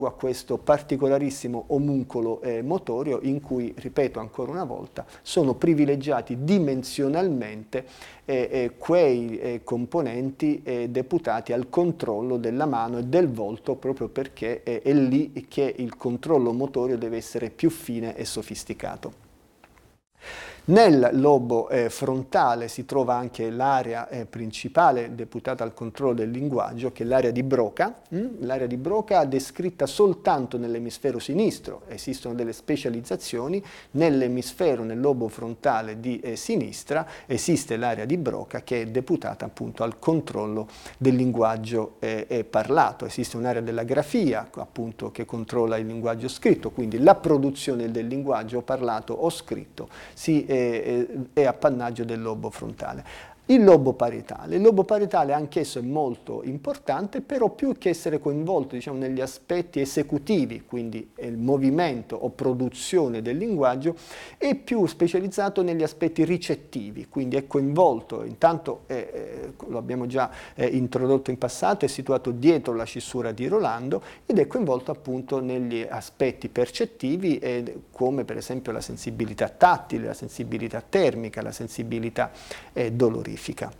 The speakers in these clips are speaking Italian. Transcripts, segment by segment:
a questo particolarissimo omuncolo motorio in cui, ripeto ancora una volta, sono privilegiati dimensionalmente quei componenti deputati al controllo della mano e del volto, proprio perché è lì che il controllo motorio deve essere più fine e sofisticato. Nel lobo frontale si trova anche l'area principale deputata al controllo del linguaggio, che è l'area di Broca. L'area di Broca è descritta soltanto nell'emisfero sinistro, esistono delle specializzazioni. Nell'emisfero, nel lobo frontale di sinistra, esiste l'area di Broca che è deputata appunto al controllo del linguaggio parlato. Esiste un'area della grafia appunto che controlla il linguaggio scritto, quindi la produzione del linguaggio parlato o scritto è appannaggio del lobo frontale. Il lobo parietale anch'esso è molto importante, però più che essere coinvolto, diciamo, negli aspetti esecutivi, quindi il movimento o produzione del linguaggio, è più specializzato negli aspetti ricettivi, quindi è coinvolto, intanto lo abbiamo già introdotto in passato, è situato dietro la scissura di Rolando ed è coinvolto appunto negli aspetti percettivi come per esempio la sensibilità tattile, la sensibilità termica, la sensibilità dolorifica.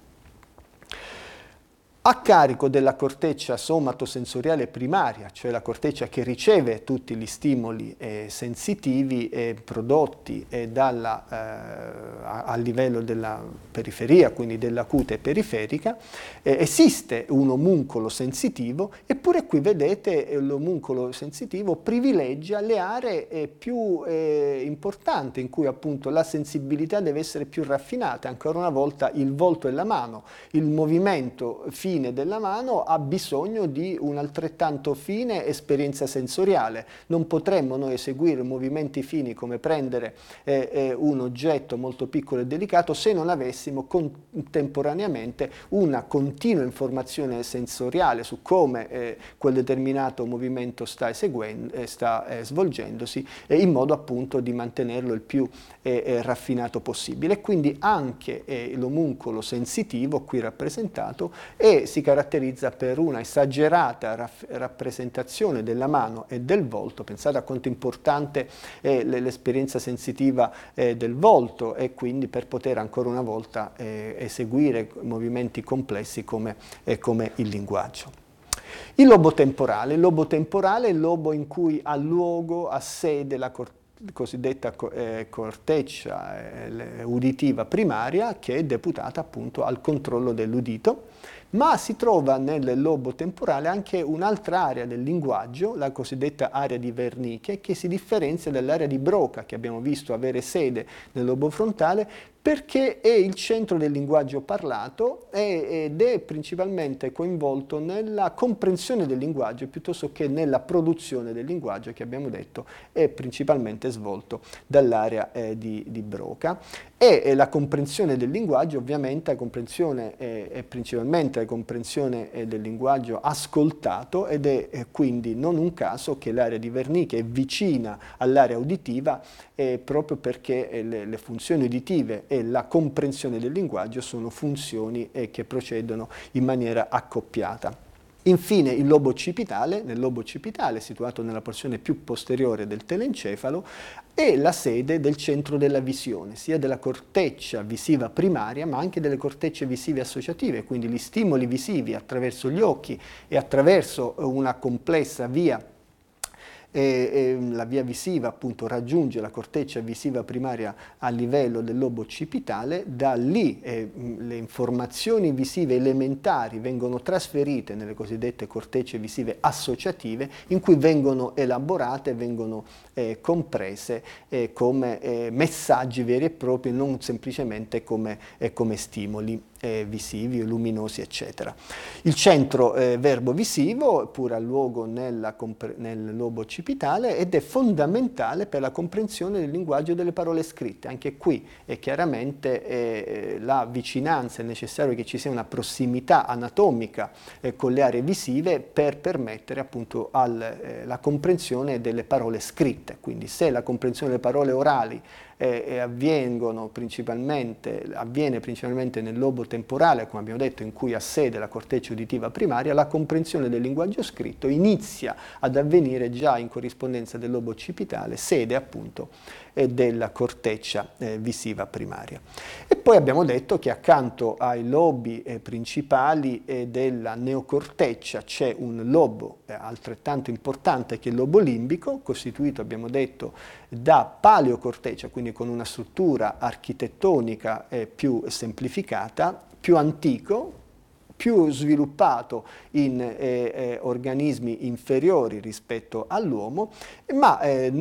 A carico della corteccia somatosensoriale primaria, cioè la corteccia che riceve tutti gli stimoli sensitivi prodotti a livello della periferia, quindi della cute periferica, esiste un omuncolo sensitivo, eppure qui vedete l'omuncolo sensitivo privilegia le aree più importanti in cui appunto la sensibilità deve essere più raffinata. Ancora una volta il volto e la mano, il movimento della mano ha bisogno di un'altrettanto fine esperienza sensoriale. Non potremmo noi eseguire movimenti fini come prendere un oggetto molto piccolo e delicato se non avessimo contemporaneamente una continua informazione sensoriale su come quel determinato movimento sta svolgendosi in modo appunto di mantenerlo il più raffinato possibile. Quindi anche l'omuncolo sensitivo qui rappresentato si caratterizza per una esagerata rappresentazione della mano e del volto. Pensate a quanto importante è l'esperienza sensitiva del volto e quindi per poter ancora una volta eseguire movimenti complessi come il linguaggio. Il lobo temporale è il lobo in cui ha luogo, ha sede la cosiddetta corteccia uditiva primaria, che è deputata appunto al controllo dell'udito, ma si trova nel lobo temporale anche un'altra area del linguaggio, la cosiddetta area di Wernicke, che si differenzia dall'area di Broca, che abbiamo visto avere sede nel lobo frontale, perché è il centro del linguaggio parlato ed è principalmente coinvolto nella comprensione del linguaggio piuttosto che nella produzione del linguaggio, che abbiamo detto è principalmente svolto dall'area di Broca. E la comprensione del linguaggio, ovviamente, è principalmente la comprensione del linguaggio ascoltato, ed è quindi non un caso che l'area di Wernicke è vicina all'area uditiva, proprio perché le funzioni uditive e la comprensione del linguaggio sono funzioni che procedono in maniera accoppiata. Infine il lobo occipitale, situato nella porzione più posteriore del telencefalo, è la sede del centro della visione, sia della corteccia visiva primaria ma anche delle cortecce visive associative, quindi gli stimoli visivi attraverso gli occhi e attraverso una complessa via. La via visiva appunto raggiunge la corteccia visiva primaria a livello del lobo occipitale. Da lì le informazioni visive elementari vengono trasferite nelle cosiddette cortecce visive associative, in cui vengono elaborate, vengono comprese come messaggi veri e propri, non semplicemente come stimoli visivi, luminosi, eccetera. Il centro verbo visivo pure ha luogo nel lobo occipitale ed è fondamentale per la comprensione del linguaggio delle parole scritte. Anche qui è chiaramente la vicinanza, è necessario che ci sia una prossimità anatomica con le aree visive per permettere appunto la comprensione delle parole scritte. Quindi se la comprensione delle parole orali avviene principalmente nel lobo temporale, come abbiamo detto, in cui ha sede la corteccia uditiva primaria, la comprensione del linguaggio scritto inizia ad avvenire già in corrispondenza del lobo occipitale, sede appunto della corteccia visiva primaria. E poi abbiamo detto che accanto ai lobi principali della neocorteccia c'è un lobo altrettanto importante, che è il lobo limbico, costituito, abbiamo detto, da paleocorteccia, quindi con una struttura architettonica più semplificata, più antico, più sviluppato in organismi inferiori rispetto all'uomo, ma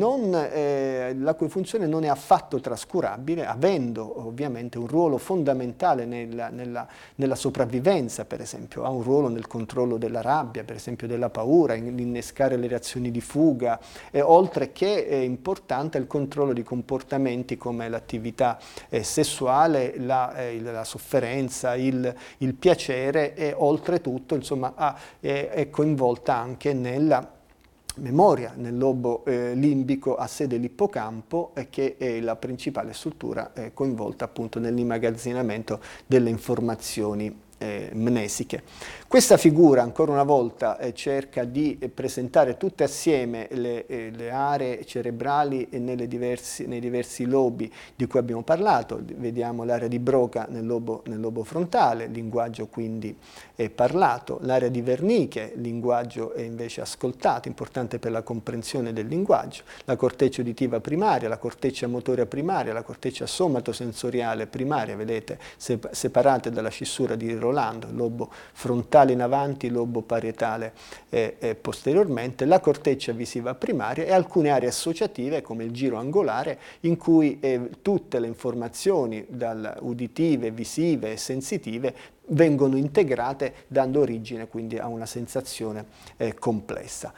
la cui funzione non è affatto trascurabile, avendo ovviamente un ruolo fondamentale nella sopravvivenza, per esempio, ha un ruolo nel controllo della rabbia, per esempio della paura, innescare le reazioni di fuga, oltre che è importante il controllo di comportamenti come l'attività sessuale, la sofferenza, il piacere, e oltretutto insomma, è coinvolta anche nella memoria. Nel lobo limbico ha sede l'ippocampo, che è la principale struttura coinvolta appunto nell'immagazzinamento delle informazioni mnesiche. Questa figura ancora una volta cerca di presentare tutte assieme le aree cerebrali nei diversi lobi di cui abbiamo parlato. Vediamo l'area di Broca nel lobo frontale, linguaggio quindi parlato, l'area di Wernicke, linguaggio invece ascoltato, importante per la comprensione del linguaggio, la corteccia uditiva primaria, la corteccia motoria primaria, la corteccia somatosensoriale primaria, vedete, separate dalla scissura di Rolando, lobo frontale in avanti, lobo parietale posteriormente, la corteccia visiva primaria e alcune aree associative come il giro angolare, in cui tutte le informazioni uditive, visive e sensitive vengono integrate, dando origine quindi a una sensazione complessa.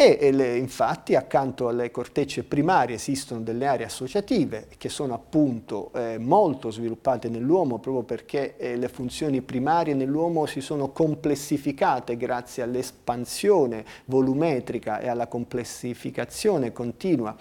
Infatti accanto alle cortecce primarie esistono delle aree associative che sono appunto molto sviluppate nell'uomo, proprio perché le funzioni primarie nell'uomo si sono complessificate grazie all'espansione volumetrica e alla complessificazione continua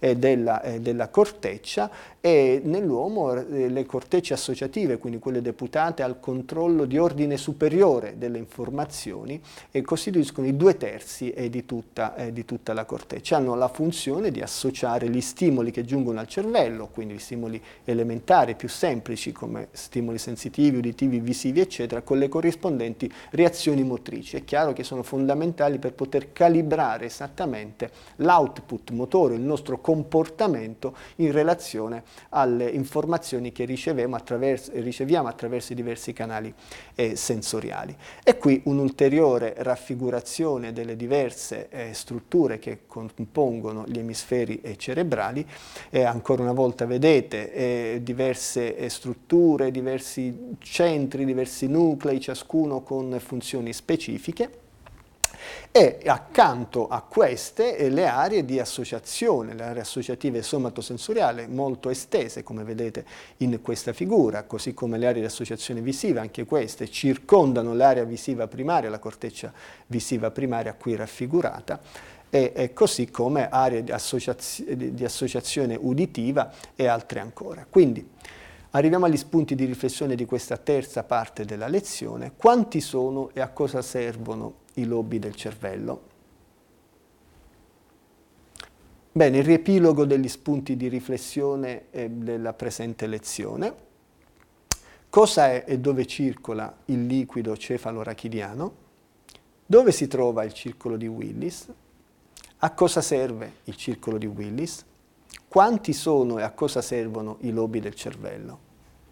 della corteccia, e nell'uomo le cortecce associative, quindi quelle deputate al controllo di ordine superiore delle informazioni, costituiscono i 2/3 di tutta la corteccia. Hanno la funzione di associare gli stimoli che giungono al cervello, quindi gli stimoli elementari più semplici come stimoli sensitivi, uditivi, visivi eccetera, con le corrispondenti reazioni motrici. È chiaro che sono fondamentali per poter calibrare esattamente l'output motore, il nostro comportamento in relazione alle informazioni che riceviamo attraverso i diversi canali sensoriali. E qui un'ulteriore raffigurazione delle diverse strutture che compongono gli emisferi cerebrali. Ancora una volta vedete diverse strutture, diversi centri, diversi nuclei, ciascuno con funzioni specifiche. E accanto a queste le aree di associazione, le aree associative somatosensoriali molto estese, come vedete in questa figura, così come le aree di associazione visiva, anche queste circondano l'area visiva primaria, la corteccia visiva primaria qui raffigurata, e così come aree di associazione uditiva e altre ancora. Quindi arriviamo agli spunti di riflessione di questa terza parte della lezione. Quanti sono e a cosa servono i lobi del cervello? Bene, il riepilogo degli spunti di riflessione della presente lezione. Cosa è e dove circola il liquido cefalorachidiano? Dove si trova il circolo di Willis? A cosa serve il circolo di Willis? Quanti sono e a cosa servono i lobi del cervello?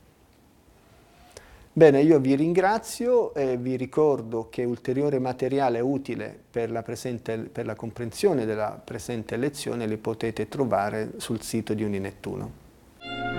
Bene, io vi ringrazio e vi ricordo che ulteriore materiale utile per la comprensione della presente lezione li potete trovare sul sito di Uninettuno.